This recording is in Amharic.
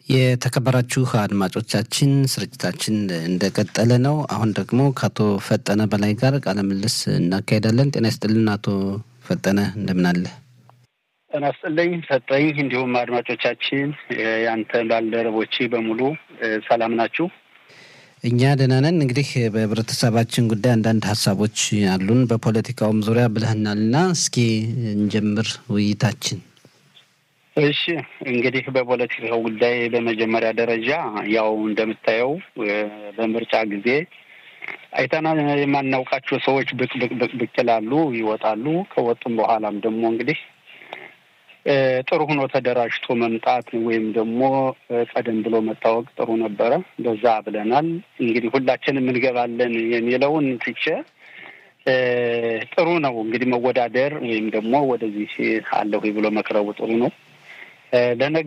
የተከበራችሁ አድማጮቻችን ስርጭታችን እንደቀጠለ ነው። አሁን ደግሞ ከአቶ ፈጠነ በላይ ጋር ቃለ ምልልስ እናካሄዳለን። ጤና ይስጥልን አቶ ፈጠነ እንደምን አለ? ጤና ይስጥልኝ ሰጠኝ። እንዲሁም አድማጮቻችን ያንተ ባልደረቦች በሙሉ ሰላም ናችሁ? እኛ ደህና ነን። እንግዲህ በህብረተሰባችን ጉዳይ አንዳንድ ሀሳቦች አሉን። በፖለቲካውም ዙሪያ ብለህናልና እስኪ እንጀምር ውይይታችን። እሺ እንግዲህ በፖለቲካው ጉዳይ በመጀመሪያ ደረጃ ያው እንደምታየው በምርጫ ጊዜ አይተና የማናውቃቸው ሰዎች ብቅ ይላሉ፣ ይወጣሉ። ከወጡም በኋላም ደግሞ እንግዲህ ጥሩ ሆኖ ተደራጅቶ መምጣት ወይም ደግሞ ቀደም ብሎ መታወቅ ጥሩ ነበረ። በዛ ብለናል። እንግዲህ ሁላችንም እንገባለን የሚለውን ትቼ ጥሩ ነው እንግዲህ መወዳደር ወይም ደግሞ ወደዚህ አለሁ ብሎ መቅረቡ ጥሩ ነው።